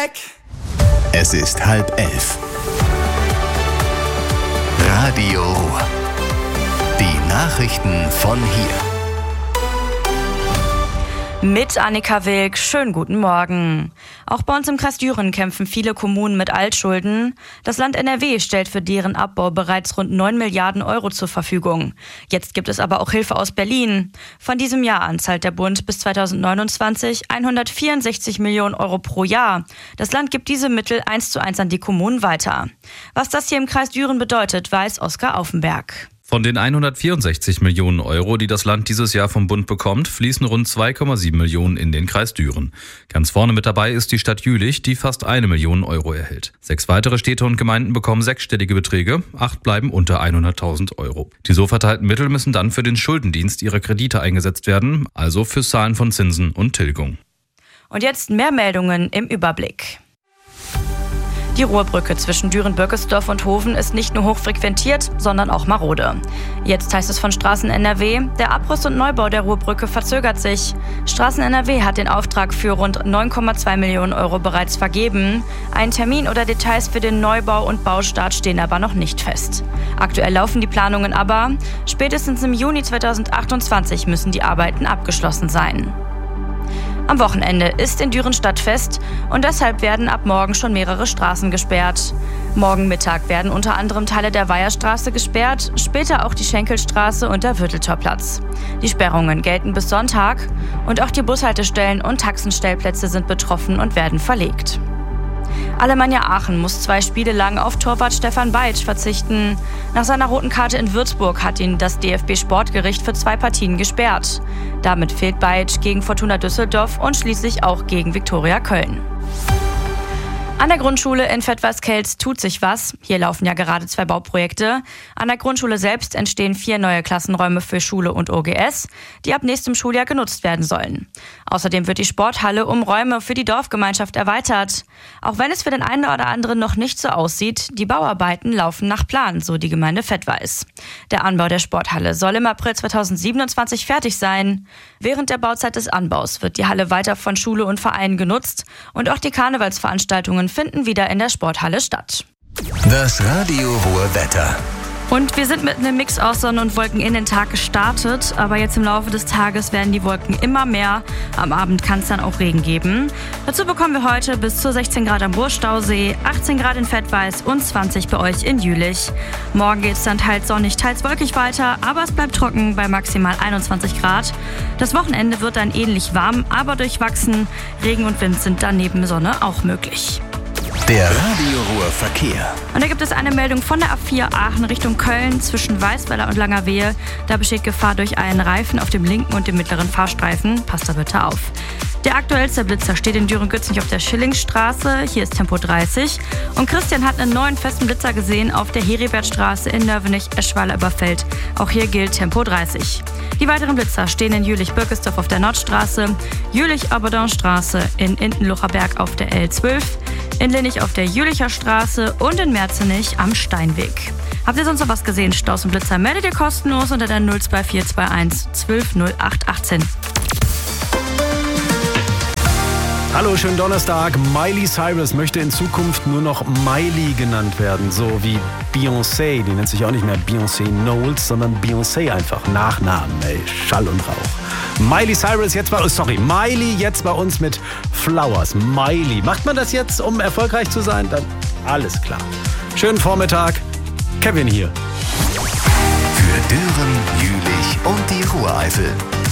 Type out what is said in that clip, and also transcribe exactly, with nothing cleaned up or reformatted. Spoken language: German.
Check. Es ist halb elf. Radio Ruhr. Die Nachrichten von hier. Mit Annika Wilk, schönen guten Morgen. Auch bei uns im Kreis Düren kämpfen viele Kommunen mit Altschulden. Das Land N R W stellt für deren Abbau bereits rund neun Milliarden Euro zur Verfügung. Jetzt gibt es aber auch Hilfe aus Berlin. Von diesem Jahr an zahlt der Bund bis zweitausendneunundzwanzig hundertvierundsechzig Millionen Euro pro Jahr. Das Land gibt diese Mittel eins zu eins an die Kommunen weiter. Was das hier im Kreis Düren bedeutet, weiß Oskar Aufenberg. Von den hundertvierundsechzig Millionen Euro, die das Land dieses Jahr vom Bund bekommt, fließen rund zwei Komma sieben Millionen in den Kreis Düren. Ganz vorne mit dabei ist die Stadt Jülich, die fast eine Million Euro erhält. Sechs weitere Städte und Gemeinden bekommen sechsstellige Beträge, acht bleiben unter hunderttausend Euro. Die so verteilten Mittel müssen dann für den Schuldendienst ihrer Kredite eingesetzt werden, also fürs Zahlen von Zinsen und Tilgung. Und jetzt mehr Meldungen im Überblick. Die Ruhrbrücke zwischen Düren-Bürkesdorf und Hoven ist nicht nur hochfrequentiert, sondern auch marode. Jetzt heißt es von Straßen N R W, der Abriss und Neubau der Ruhrbrücke verzögert sich. Straßen N R W hat den Auftrag für rund neun Komma zwei Millionen Euro bereits vergeben. Ein Termin oder Details für den Neubau und Baustart stehen aber noch nicht fest. Aktuell laufen die Planungen aber. Spätestens im Juni zweitausendachtundzwanzig müssen die Arbeiten abgeschlossen sein. Am Wochenende ist in Düren Stadtfest und deshalb werden ab morgen schon mehrere Straßen gesperrt. Morgen Mittag werden unter anderem Teile der Weiherstraße gesperrt, später auch die Schenkelstraße und der Würteltorplatz. Die Sperrungen gelten bis Sonntag und auch die Bushaltestellen und Taxenstellplätze sind betroffen und werden verlegt. Alemannia Aachen muss zwei Spiele lang auf Torwart Stefan Beitsch verzichten. Nach seiner roten Karte in Würzburg hat ihn das D F B-Sportgericht für zwei Partien gesperrt. Damit fehlt Beitsch gegen Fortuna Düsseldorf und schließlich auch gegen Viktoria Köln. An der Grundschule in Vettweißkelz tut sich was. Hier laufen ja gerade zwei Bauprojekte. An der Grundschule selbst entstehen vier neue Klassenräume für Schule und O G S, die ab nächstem Schuljahr genutzt werden sollen. Außerdem wird die Sporthalle um Räume für die Dorfgemeinschaft erweitert. Auch wenn es für den einen oder anderen noch nicht so aussieht, die Bauarbeiten laufen nach Plan, so die Gemeinde Vettweiß. Der Anbau der Sporthalle soll im April zweitausendsiebenundzwanzig fertig sein. Während der Bauzeit des Anbaus wird die Halle weiter von Schule und Vereinen genutzt und auch die Karnevalsveranstaltungen finden wieder in der Sporthalle statt. Das Radio Ruhr Wetter. Und wir sind mit einem Mix aus Sonne und Wolken in den Tag gestartet, aber jetzt im Laufe des Tages werden die Wolken immer mehr. Am Abend kann es dann auch Regen geben. Dazu bekommen wir heute bis zu sechzehn Grad am Ruhrstausee, achtzehn Grad in Vettweiß und zwanzig bei euch in Jülich. Morgen geht es dann teils sonnig, teils wolkig weiter, aber es bleibt trocken bei maximal einundzwanzig Grad. Das Wochenende wird dann ähnlich warm, aber durchwachsen. Regen und Wind sind dann neben Sonne auch möglich. Der Radio Ruhr Verkehr. Und da gibt es eine Meldung von der A vier Aachen Richtung Köln zwischen Weißweiler und Langerwehe. Da besteht Gefahr durch einen Reifen auf dem linken und dem mittleren Fahrstreifen. Passt da bitte auf. Der aktuellste Blitzer steht in Düren-Gütznig auf der Schillingsstraße. Hier ist Tempo dreißig. Und Christian hat einen neuen festen Blitzer gesehen auf der Heribertstraße in Nörvenich-Eschweiler-Überfeld. Auch hier gilt Tempo dreißig. Die weiteren Blitzer stehen in Jülich-Birkesdorf auf der Nordstraße, Jülich-Aberdonstraße, in Indenlucherberg auf der L zwölf, in Linnich auf der Jülicher Straße und in Merzenich am Steinweg. Habt ihr sonst noch was gesehen? Staus und Blitzer meldet ihr kostenlos unter der null zwei vier zwei eins zwölf null acht achtzehn. Hallo, schönen Donnerstag. Miley Cyrus möchte in Zukunft nur noch Miley genannt werden, so wie Beyoncé. Die nennt sich auch nicht mehr Beyoncé Knowles, sondern Beyoncé einfach. Nachnamen, ey, Schall und Rauch. Miley Cyrus jetzt bei uns, sorry, Miley jetzt bei uns mit Flowers. Miley. Macht man das jetzt, um erfolgreich zu sein? Dann alles klar. Schönen Vormittag. Kevin hier. Für Düren, Jülich und die Ruhreifel.